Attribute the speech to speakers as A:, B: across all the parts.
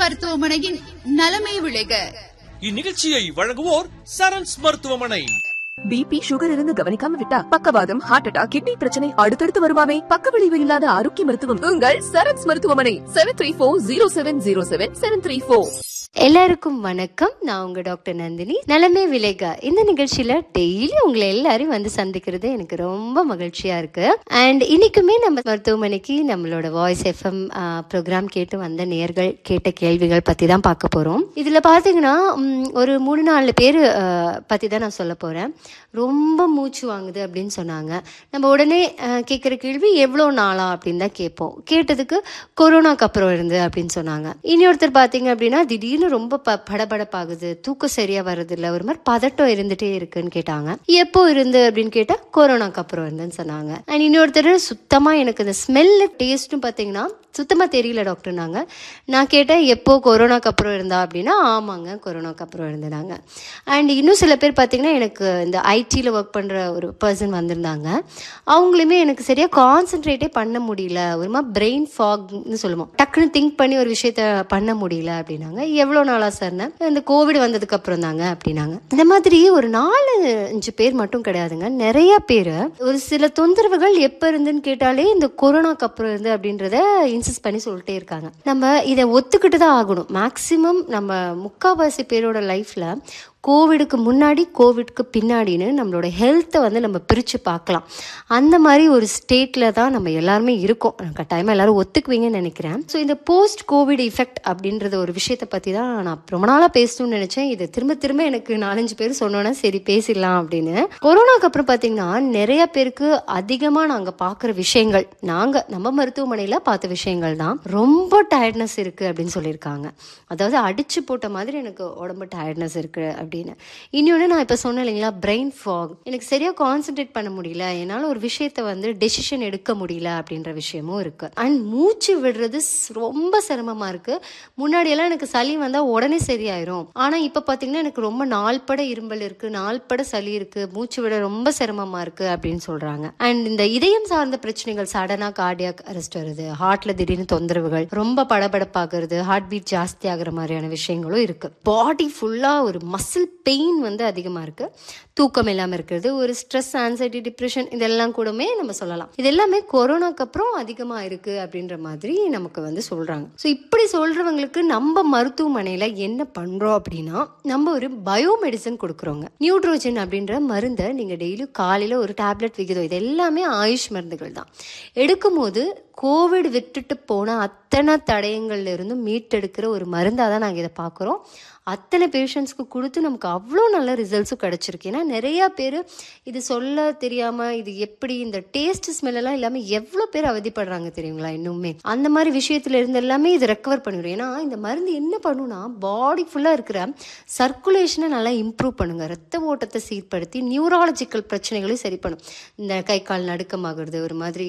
A: மருத்துவமனையின் நலமே விளைக.
B: இந்நிகழ்ச்சியை வழங்குவோர் சரண்ஸ் மருத்துவமனை.
C: பிபி சுகர் இருந்து கவனிக்காம விட்டா பக்கவாதம், ஹார்ட் அட்டாக், கிட்னி பிரச்சனை அடுத்தடுத்து வருமாமே. பக்க விளைவு இல்லாத ஆரோக்கிய மருத்துவம் உங்கள் சரண்ஸ் மருத்துவமனை. 7340777734.
D: எல்லாருக்கும் வணக்கம். நான் உங்க டாக்டர் நந்தினி. நலமே விளைக இந்த நிகழ்ச்சியில டெய்லி உங்களை எல்லாரும் வந்து சந்திக்கிறது எனக்கு ரொம்ப மகிழ்ச்சியா இருக்கு. அண்ட் இன்னைக்குமே நம்ம மருத்துவமனைக்கு நம்மளோட வாய்ஸ் எஃப்எம் ப்ரோக்ராம் கேட்டு வந்த நேயர்கள் கேட்ட கேள்விகள் பத்தி தான் பார்க்க போறோம். இதுல பாத்தீங்கன்னா ஒரு 3-4 பேர் பத்தி தான் நான் சொல்ல போறேன். ரொம்ப மூச்சு வாங்குது அப்படின்னு சொன்னாங்க. நம்ம உடனே கேட்குற கேள்வி எவ்வளோ நாளா அப்படின்னு தான் கேட்போம். கேட்டதுக்கு கொரோனாக்கு அப்புறம் இருந்து அப்படின்னு சொன்னாங்க. இனியொருத்தர் பார்த்தீங்க அப்படின்னா திடீர்னு ரொம்ப படபடப்பாகுது, தூக்கம் சரியா வருது இல்லை, ஒரு மாதிரி பதட்டம் இருந்துட்டே இருக்குன்னு கேட்டாங்க. எப்போ இருந்து அப்படின்னு கேட்டா கொரோனாக்கு அப்புறம் இருந்துன்னு சொன்னாங்க. அண்ட் இன்னொருத்தர் சுத்தமா எனக்கு இந்த ஸ்மெல்லு டேஸ்ட்டும் பார்த்தீங்கன்னா சுத்தமா தெரியல டாக்டர். நான் கேட்டேன் எப்போ கொரோனாக்கு அப்புறம் இருந்தா அப்படின்னா ஆமாங்க கொரோனாக்கு அப்புறம் இருந்தாங்க. அண்ட் இன்னும் சில பேர் பார்த்தீங்கன்னா எனக்கு இந்த ஐடியில் ஒர்க் பண்ணுற ஒரு பர்சன் வந்திருந்தாங்க. அவங்களுமே எனக்கு சரியாக கான்சென்ட்ரேட்டே பண்ண முடியல, ஒரு மாதிரி பிரெயின் ஃபாக்னு சொல்லுவோம், டக்குன்னு திங்க் பண்ணி ஒரு விஷயத்த பண்ண முடியல அப்படின்னாங்க. எவ்வளோ நாளாக சார்னா இந்த கோவிட் வந்ததுக்கு அப்புறம் தாங்க அப்படின்னாங்க. இந்த மாதிரி ஒரு 4-5 பேர் மட்டும் கிடையாதுங்க, நிறைய பேர் ஒரு சில தொந்தரவுகள் எப்போ இருந்துன்னு கேட்டாலே இந்த கொரோனாக்கு அப்புறம் இருந்து அப்படின்றத இன்சிஸ்ட் பண்ணி சொல்லிட்டே இருக்காங்க. நம்ம இதை ஒத்துக்கிட்டு தான் ஆகணும். மேக்சிமம் நம்ம முக்கால்வாசி பேரோட லைஃப்ல கோவிடுக்கு முன்னாடி கோவிட்க்கு பின்னாடின்னு நம்மளோட ஹெல்த்தை வந்து நம்ம பிரித்து பார்க்கலாம். அந்த மாதிரி ஒரு ஸ்டேட்டில் தான் நம்ம எல்லாருமே இருக்கோம். கட்டாயமாக எல்லாரும் ஒத்துக்குவீங்கன்னு நினைக்கிறேன். ஸோ இந்த போஸ்ட் கோவிட் எஃபெக்ட் அப்படின்றத ஒரு விஷயத்தை பற்றி தான் நான் ரொம்ப நாளாக பேசணும்னு நினச்சேன். இதை திரும்ப எனக்கு 4-5 பேர் சொன்னோன்னா சரி பேசிடலாம் அப்படின்னு. கொரோனாக்கு அப்புறம் பார்த்தீங்கன்னா நிறைய பேருக்கு அதிகமாக நாங்கள் பார்க்குற விஷயங்கள், நம்ம மருத்துவமனையில் பார்த்த விஷயங்கள் தான் ரொம்ப டயர்ட்னஸ் இருக்குது அப்படின்னு சொல்லியிருக்காங்க. அதாவது அடிச்சு போட்ட மாதிரி எனக்கு உடம்பு டயர்ட்னஸ் இருக்குது அப்படின்னு. இன்னொன்று நான் இப்போ சொன்னேன் இல்லைங்களா, பிரெயின் ஃபாக், எனக்கு சரியாக கான்சென்ட்ரேட் பண்ண முடியல, என்னால் ஒரு விஷயத்தை வந்து டெசிஷன் எடுக்க முடியல அப்படின்ற விஷயமும் இருக்கு. அண்ட் மூச்சு விடுறது ரொம்ப சிரமமாக இருக்கு. முன்னாடியெல்லாம் எனக்கு சளி வந்தால் உடனே சரியாயிரும். ஆனால் இப்போ பார்த்தீங்கன்னா எனக்கு ரொம்ப நாள்பட இரும்பல் இருக்கு, நாள்பட சளி இருக்கு, மூச்சு விட ரொம்ப சிரமமாக இருக்கு அப்படின்னு சொல்றாங்க. அண்ட் இந்த இதயம் சார்ந்த பிரச்சனைகள், சடனாக கார்டியாக் அரெஸ்ட் வருது, ஹார்ட்ல திடீர்னு தொந்தரவுகள், ரொம்ப படபடப்பாகிறது, ஹார்ட் பீட் ஜாஸ்தி ஆகிற மாதிரியான விஷயங்களும் இருக்கு. பாடி ஃபுல்லா ஒரு மசில் பெயின் வந்து அதிகமா இருக்கு, தூக்கம் இல்லாமல் இருக்கிறது, ஒரு ஸ்ட்ரெஸ், ஆன்சைட்டி, டிப்ரெஷன் இதெல்லாம் கூடமே நம்ம சொல்லலாம். இது எல்லாமே கொரோனாக்கு அப்புறம் அதிகமா இருக்கு அப்படின்ற மாதிரி நமக்கு வந்து சொல்றாங்க. ஸோ இப்படி சொல்றவங்களுக்கு நம்ம மருத்துவமனையில என்ன பண்றோம் அப்படின்னா, நம்ம ஒரு பயோமெடிசன் கொடுக்குறோங்க. நியூட்ரோஜன் அப்படின்ற மருந்தை நீங்க டெய்லி காலையில ஒரு டேப்லெட் விகிதம், இது எல்லாமே ஆயுஷ் மருந்துகள் தான். எடுக்கும் போது கோவிட் விட்டுட்டு போன அத்தனை தடயங்கள்ல இருந்தும் மீட்டெடுக்கிற ஒரு மருந்தாக தான் நாங்கள் இதை பார்க்குறோம். அத்தனை பேஷண்ட்ஸ்க்கு கொடுத்து நமக்கு அவ்வளோ நல்ல ரிசல்ட்ஸும் கிடச்சிருக்கு. ஏன்னா நிறையா பேர் இது சொல்ல தெரியாமல், இது எப்படி இந்த டேஸ்ட் ஸ்மெல்லாம் இல்லாமல் எவ்வளோ பேர் அவதிப்படுறாங்க தெரியுங்களா. இன்னுமே அந்த மாதிரி விஷயத்துல இருந்து எல்லாமே இது ரெக்கவர் பண்ணிடும். ஏன்னா இந்த மருந்து என்ன பண்ணுன்னா பாடி ஃபுல்லாக இருக்கிற சர்க்குலேஷனை நல்லா இம்ப்ரூவ் பண்ணுங்க, ரத்த ஓட்டத்தை சீர்படுத்தி நியூராலஜிக்கல் பிரச்சனைகளையும் சரி பண்ணும். இந்த கை கால் நடுக்கமாகிறது, ஒரு மாதிரி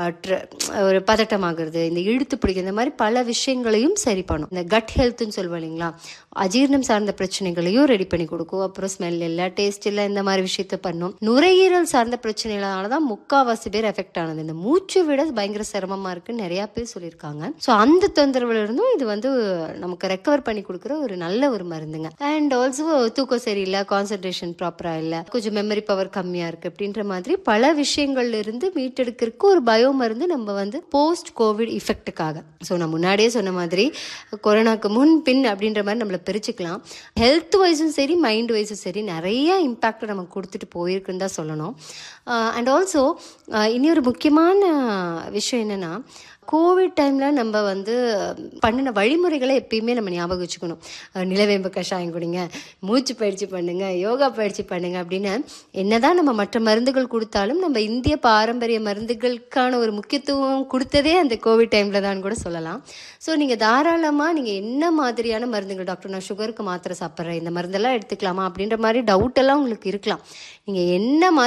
D: ஒரு பதட்டமாகிறது, இந்த இழுத்து பிடிக்கிறது, இந்த மாதிரி பல விஷயங்களையும் சரி பண்ணும். இந்த கட் ஹெல்த்னு சொல்லுவோம் இல்லைங்களா, அஜீர்ணம் சார்ந்த பிரச்சனைகளையும் ரெடி பண்ணி கொடுக்கும். அப்புறம் ஸ்மெல் இல்லை, டேஸ்ட் இல்லை, இந்த மாதிரி விஷயத்த பண்ணும். நுரையீரல் சார்ந்த பிரச்சனைகளால தான் முக்கால்வாசி பேர் எஃபெக்ட் ஆனது. இந்த மூச்சு விட பயங்கர சிரமமா இருக்குன்னு நிறைய பேர் சொல்லியிருக்காங்க. ஸோ அந்த தொந்தரவுல இருந்தும் இது வந்து நமக்கு ரெக்கவர் பண்ணி கொடுக்குற ஒரு நல்ல ஒரு மருந்துங்க. அண்ட் ஆல்சோ தூக்கம் சரியில்லை, கான்சன்ட்ரேஷன் ப்ராப்பரா இல்லை, கொஞ்சம் மெமரி பவர் கம்மியா இருக்கு அப்படின்ற மாதிரி பல விஷயங்கள்ல இருந்து மீட்டெடுக்கிறதுக்கு ஒரு பயோ மருந்து நம்ம வந்து போஸ்ட் கோவிட் இஃபெக்டுக்காக. ஸோ நான் முன்னாடியே சொன்ன மாதிரி கொரோனாக்கு முன் பின் அப்படின்ற மாதிரி நம்மளை பிரிச்சுக்கலாம். ஹெல்த் வைஸும் சரி, மைண்ட் வைஸும் சரி, நிறைய இம்பேக்ட் நமக்கு கொடுத்துட்டு போயிருக்குன்னு தான் சொல்லணும். அண்ட் ஆல்சோ இன்னொரு முக்கியமான விஷயம் என்னன்னா, கோவிட் டைமில் நம்ம வந்து பண்ணின வழிமுறைகளை எப்பயுமே நம்ம ஞாபகம் வச்சுக்கணும். நிலவேம்பு கஷாயம் குடிங்க, மூச்சு பயிற்சி பண்ணுங்க, யோகா பயிற்சி பண்ணுங்க அப்படின்னு என்னதான் நம்ம மற்ற மருந்துகள் கொடுத்தாலும் நம்ம இந்திய பாரம்பரிய மருந்துகளுக்கான ஒரு முக்கியத்துவம் கொடுத்ததே அந்த கோவிட் டைமில் தான் கூட சொல்லலாம். ஸோ நீங்கள் தாராளமாக நீங்கள் என்ன மாதிரியான மருந்துகள், டாக்டர் நான் சுகருக்கு மாத்திரை சாப்பிட்றேன், இந்த மருந்தெல்லாம் எடுத்துக்கலாமா அப்படின்ற மாதிரி டவுட் எல்லாம் உங்களுக்கு இருக்கலாம். நீங்கள் என்ன